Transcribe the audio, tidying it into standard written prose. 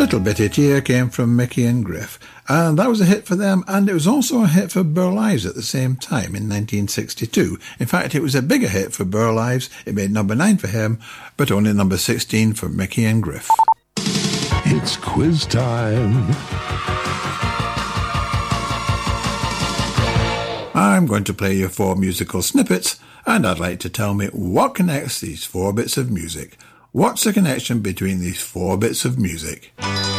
Little Bitty Tear came from Mickey and Griff, and that was a hit for them, and it was also a hit for Burl Ives at the same time in 1962. In fact, it was a bigger hit for Burl Ives. It made number 9 for him, but only number 16 for Mickey and Griff. It's quiz time. I'm going to play you 4 musical snippets, and I'd like to tell me what connects these 4 bits of music. What's the connection between these 4 bits of music?